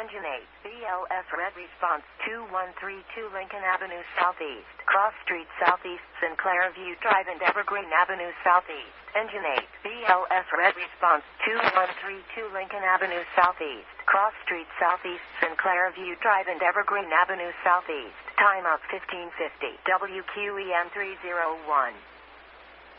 Engine 8, BLS Red Response 2132 Lincoln Avenue Southeast, Cross Street Southeast, Sinclair View Drive and Evergreen Avenue Southeast. Engine 8, BLS Red Response 2132 Lincoln Avenue Southeast, Cross Street Southeast, Sinclair View Drive and Evergreen Avenue Southeast. Timeout 1550, WQEN 301.